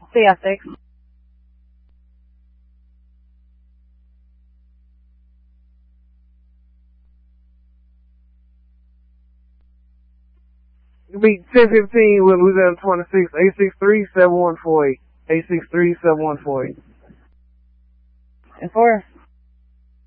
See ya, 6. It'll be 10:15 with Louisiana 26, 863-7148. 863-7148. And 4.